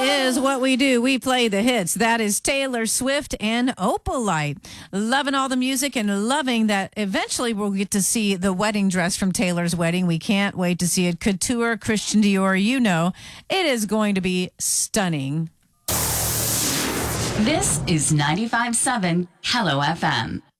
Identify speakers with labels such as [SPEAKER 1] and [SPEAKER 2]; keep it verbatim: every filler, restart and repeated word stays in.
[SPEAKER 1] is what we do. We play the hits. That is Taylor Swift and Opalite. Loving all the music and loving that eventually we'll get to see the wedding dress from Taylor's wedding. We can't wait to see it. Couture, Christian Dior, you know, it is going to be stunning.
[SPEAKER 2] This is ninety-five point seven Hello F M.